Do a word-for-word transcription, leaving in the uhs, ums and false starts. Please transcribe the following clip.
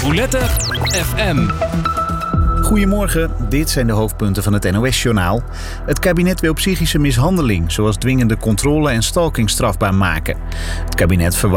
Roulette F M. Goedemorgen, dit zijn de hoofdpunten van het N O S-journaal. Het kabinet wil psychische mishandeling, zoals dwingende controle en stalking, strafbaar maken. Het kabinet verwacht